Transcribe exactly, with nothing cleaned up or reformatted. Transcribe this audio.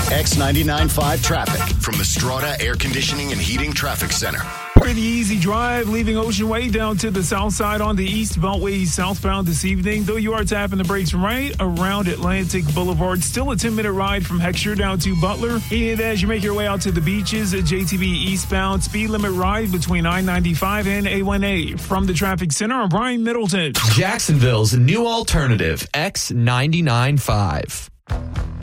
X ninety-nine point five traffic from the Strata Air Conditioning and Heating Traffic Center. Pretty easy drive leaving Ocean Way down to the south side on the East Beltway southbound this evening. Though you are tapping the brakes right around Atlantic Boulevard. Still a ten-minute ride from Heckscher down to Butler. And as you make your way out to the beaches, at J T B eastbound, speed limit ride between I ninety-five and A one A. From the traffic center, I'm Brian Middleton. Jacksonville's new alternative, X ninety-nine point five.